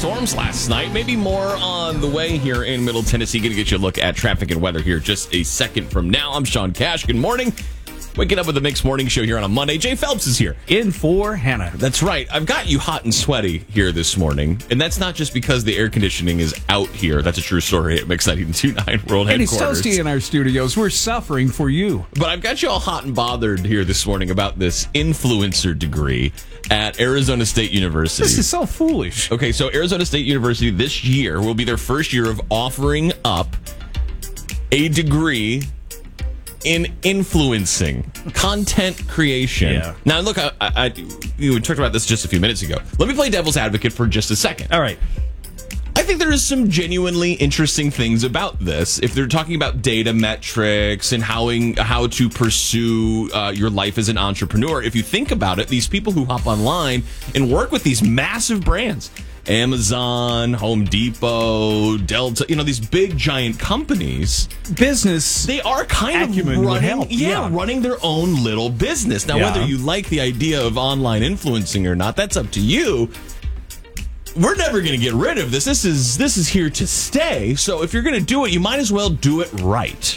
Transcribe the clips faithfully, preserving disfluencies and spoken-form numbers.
storms last night. Maybe more on the way here in Middle Tennessee. Going to get you a look at traffic and weather here just a second from now. I'm Sean Cash. Good morning. Waking up with the Mix Morning Show here on a Monday. Jay Phelps is here. In for Hannah. That's right. I've got you hot and sweaty here this morning. And that's not just because the air conditioning is out here. That's a true story at Mix ninety-two point nine World And it's Headquarters. toasty in our studios. We're suffering for you. But I've got you all hot and bothered here this morning about this influencer degree at Arizona State University. This is so foolish. Okay, so Arizona State University this year will be their first year of offering up a degree in influencing, content creation. Yeah. Now, look, I, I, I, you talked about this just a few minutes ago. Let me play devil's advocate for just a second. All right. I think there is some genuinely interesting things about this. If they're talking about data metrics and how, how to pursue uh, your life as an entrepreneur, if you think about it, these people who hop online and work with these massive brands, Amazon, Home Depot, Delta, you know, these big giant companies. Business. They are kind acumen of would running, help. yeah, Yeah. running their own little business. Now, Yeah. whether you like the idea of online influencing or not, that's up to you. We're never going to get rid of this. This is this is here to stay. So if you're going to do it, you might as well do it right.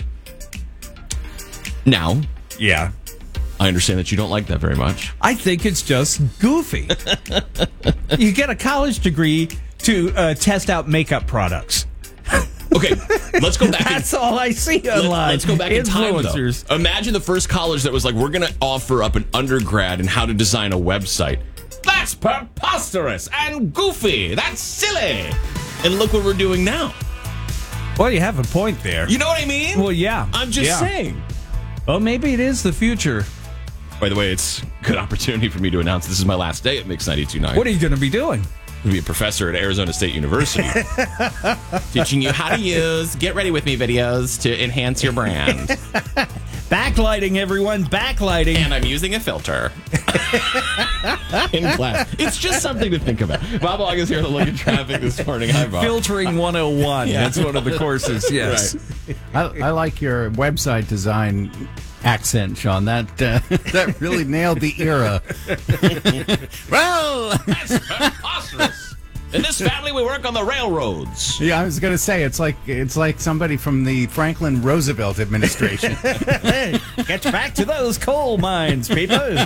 Now, Yeah. I understand that you don't like that very much. I think it's just goofy. You get a college degree to uh, test out makeup products. Okay, let's go back. That's all I see online. Let, let's go back in time, Influencers. though. Imagine the first college that was like, we're going to offer up an undergrad in how to design a website. That's preposterous and goofy. That's silly. And look what we're doing now. Well, you have a point there. You know what I mean? Well, yeah. I'm just Yeah. saying. Well, maybe it is the future. By the way, it's a good opportunity for me to announce this is my last day at Mix ninety-two point nine. What are you going to be doing? I'm going to be a professor at Arizona State University. Teaching you how to use Get Ready With Me videos to enhance your brand. Backlighting, everyone. Backlighting. And I'm using a filter in class. It's just something to think about. Bob Log is here to look at traffic this morning. Hi, Bob. Filtering one oh one. Yeah. That's one of the courses, yes. Right. I, I like your website design accent, Sean. That uh, that really nailed the era. Well, That's preposterous. In this family, we work on the railroads. yeah, I was going to say it's like it's like somebody from the Franklin Roosevelt administration. Get back to those coal mines, people.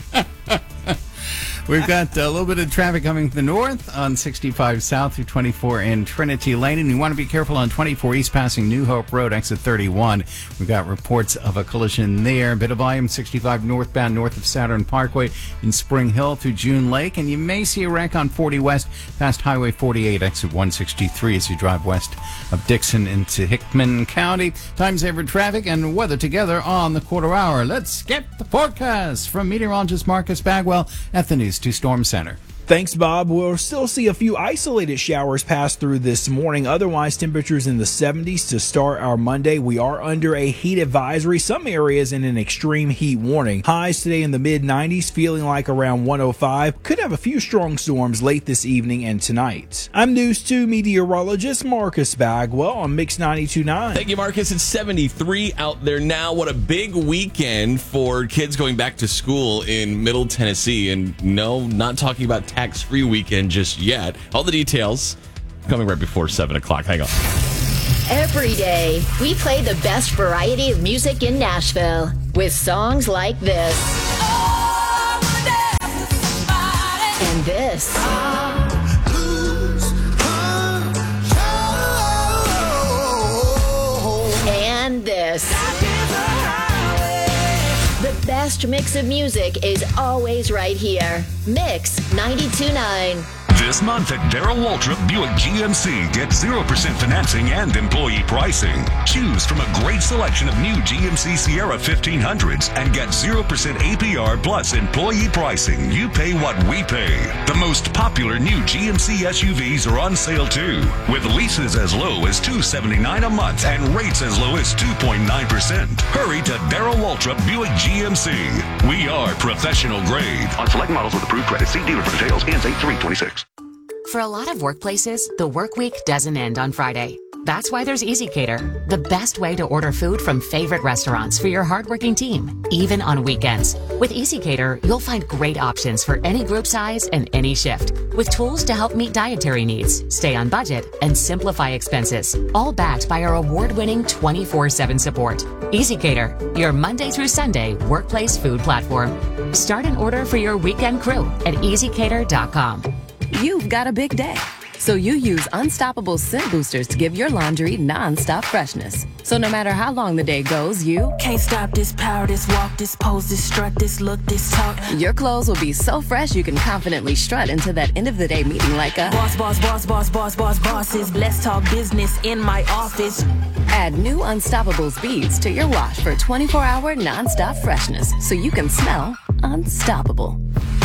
We've got a little bit of traffic coming from the north on sixty-five south through twenty-four in Trinity Lane. And you want to be careful on twenty-four east passing New Hope Road, exit thirty-one. We've got reports of a collision there. Bit of volume sixty-five northbound north of Saturn Parkway in Spring Hill through June Lake. And you may see a wreck on forty west past Highway forty-eight, exit one sixty-three as you drive west of Dixon into Hickman County. Time saver traffic and weather together on the quarter hour. Let's get the forecast from meteorologist Marcus Bagwell at the News two Storm Center. Thanks, Bob. We'll still see a few isolated showers pass through this morning. Otherwise, temperatures in the seventies to start our Monday. We are under a heat advisory. Some areas in an extreme heat warning. Highs today in the mid nineties, feeling like around one oh five. Could have a few strong storms late this evening and tonight. I'm News two meteorologist Marcus Bagwell on Mix ninety-two point nine. Thank you, Marcus. It's seventy-three out there now. What a big weekend for kids going back to school in Middle Tennessee. And no, not talking about tax-free weekend just yet. All the details coming right before seven o'clock. Hang on. Every day, we play the best variety of music in Nashville with songs like this. And this. And this. The best mix of music is always right here. Mix ninety-two point nine. This month at Darrell Waltrip Buick G M C, get zero percent financing and employee pricing. Choose from a great selection of new G M C Sierra fifteen hundreds and get zero percent A P R plus employee pricing. You pay what we pay. The most popular new G M C S U Vs are on sale too, with leases as low as two hundred seventy-nine dollars a month and rates as low as two point nine percent. Hurry to Darrell Waltrip Buick G M C. We are professional grade. On select models with approved credit, see dealer for details. Ends eight three twenty-six. For a lot of workplaces, the work week doesn't end on Friday. That's why there's EasyCater, the best way to order food from favorite restaurants for your hardworking team, even on weekends. With EasyCater, you'll find great options for any group size and any shift, with tools to help meet dietary needs, stay on budget, and simplify expenses, all backed by our award-winning twenty-four seven support. EasyCater, your Monday through Sunday workplace food platform. Start an order for your weekend crew at easy cater dot com. You've got a big day, so you use Unstoppable Scent Boosters to give your laundry non-stop freshness. So no matter how long the day goes, you can't stop this power, this walk, this pose, this strut, this look, this talk. Your clothes will be so fresh you can confidently strut into that end of the day meeting like a boss, boss, boss, boss, boss, boss, bosses. Let's talk business in my office. Add new Unstoppables beads to your wash for twenty-four hour non-stop freshness, so you can smell unstoppable.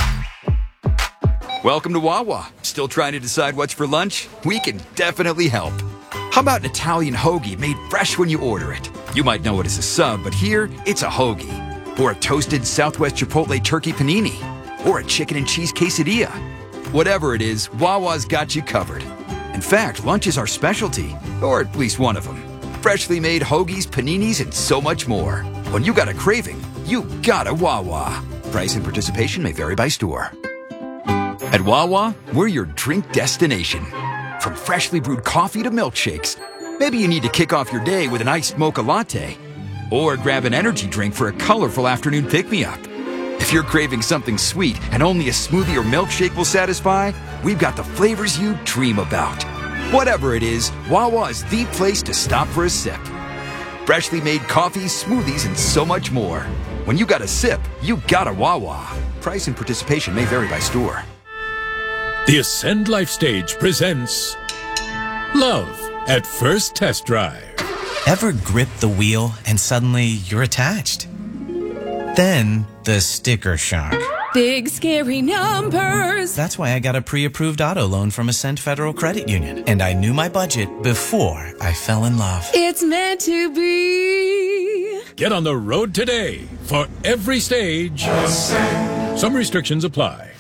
Welcome to Wawa. Still trying to decide what's for lunch? We can definitely help. How about an Italian hoagie made fresh when you order it? You might know it as a sub, but here, it's a hoagie. Or a toasted Southwest Chipotle turkey panini. Or a chicken and cheese quesadilla. Whatever it is, Wawa's got you covered. In fact, lunch is our specialty, or at least one of them. Freshly made hoagies, paninis, and so much more. When you got a craving, you got a Wawa. Price and participation may vary by store. At Wawa, we're your drink destination. From freshly brewed coffee to milkshakes. Maybe you need to kick off your day with an iced mocha latte. Or grab an energy drink for a colorful afternoon pick-me-up. If you're craving something sweet and only a smoothie or milkshake will satisfy, we've got the flavors you dream about. Whatever it is, Wawa is the place to stop for a sip. Freshly made coffee, smoothies, and so much more. When you got a sip, you got a Wawa. Price and participation may vary by store. The Ascend Life Stage presents Love at First Test Drive. Ever grip the wheel and suddenly you're attached? Then the sticker shock. Big scary numbers. That's why I got a pre-approved auto loan from Ascend Federal Credit Union. And I knew my budget before I fell in love. It's meant to be. Get on the road today for every stage. Ascend. Some restrictions apply.